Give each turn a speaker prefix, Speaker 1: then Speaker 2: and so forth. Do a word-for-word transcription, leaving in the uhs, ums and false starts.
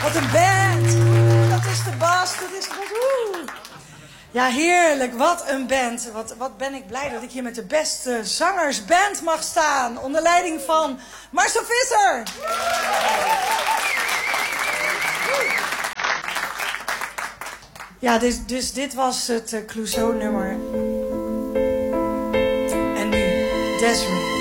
Speaker 1: Wat een band. Dat is de bas. Dat is de bas. Oeh. Ja, heerlijk. Wat een band. Wat, wat ben ik blij dat ik hier met de beste zangersband mag staan. Onder leiding van Marcel Visser. Ja, dus, dus dit was het uh, Clouseau-nummer. En nu Desiree.